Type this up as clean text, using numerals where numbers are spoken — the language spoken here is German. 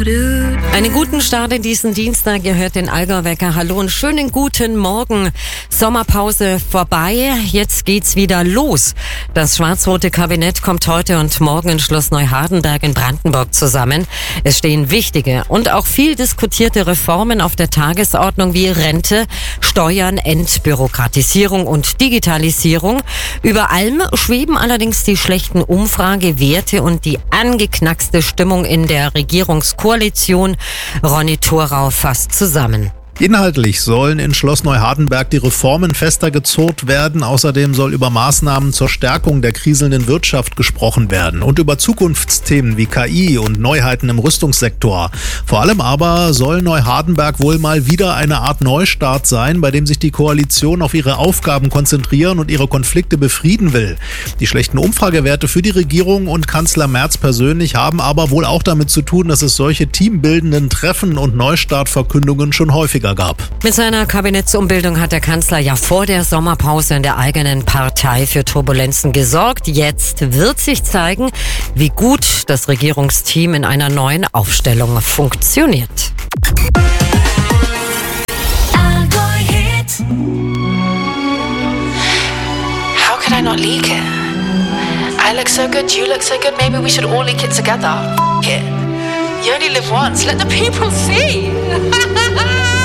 Einen guten Start in diesen Dienstag gehört den Allgäu-Wecker. Hallo und schönen guten Morgen. Sommerpause vorbei, jetzt geht's wieder los. Das schwarz-rote Kabinett kommt heute und morgen in Schloss Neuhardenberg in Brandenburg zusammen. Es stehen wichtige und auch viel diskutierte Reformen auf der Tagesordnung wie Rente, Steuern, Entbürokratisierung und Digitalisierung. Über allem schweben allerdings die schlechten Umfragewerte und die angeknackste Stimmung in der Regierungskoalition. Ronny Thorau fasst zusammen. Inhaltlich sollen in Schloss Neuhardenberg die Reformen fester gezurrt werden. Außerdem soll über Maßnahmen zur Stärkung der kriselnden Wirtschaft gesprochen werden und über Zukunftsthemen wie KI und Neuheiten im Rüstungssektor. Vor allem aber soll Neuhardenberg wohl mal wieder eine Art Neustart sein, bei dem sich die Koalition auf ihre Aufgaben konzentrieren und ihre Konflikte befrieden will. Die schlechten Umfragewerte für die Regierung und Kanzler Merz persönlich haben aber wohl auch damit zu tun, dass es solche teambildenden Treffen und Neustartverkündungen schon häufiger gab. Mit seiner Kabinettsumbildung hat der Kanzler ja vor der Sommerpause in der eigenen Partei für Turbulenzen gesorgt. Jetzt wird sich zeigen, wie gut das Regierungsteam in einer neuen Aufstellung funktioniert. How could I not leak it? I look so good, you look so good, maybe we should all leak it together. F it. You only live once, let the people see.